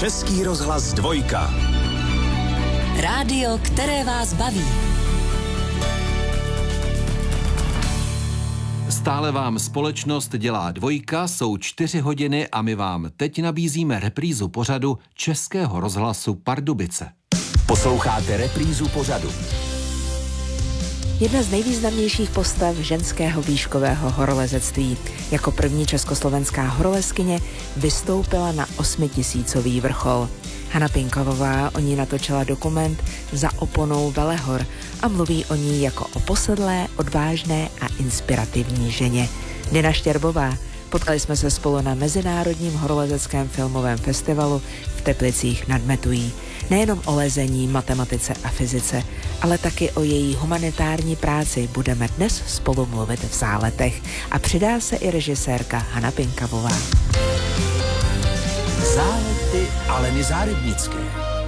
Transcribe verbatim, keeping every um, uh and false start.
Český rozhlas dvojka. Rádio, které vás baví. Stále vám společnost dělá dvojka, jsou čtyři hodiny a my vám teď nabízíme reprízu pořadu Českého rozhlasu Pardubice. Posloucháte reprízu pořadu. Jedna z nejvýznamnějších postav ženského výškového horolezectví. Jako první československá horolezkyně vystoupila na osmitisícový vrchol. Hana Pinkovová o ní natočila dokument Za oponou Velehor a mluví o ní jako o posedlé, odvážné a inspirativní ženě. Nina Štěrbová. Potkali jsme se spolu na Mezinárodním horolezeckém filmovém festivalu v Teplicích nad Metují. Nejenom o lezení, matematice a fyzice, ale taky o její humanitární práci budeme dnes spolu mluvit v Záletech. A přidá se i režisérka Hana Pinkovová. Zálety Aleny Zárybnické.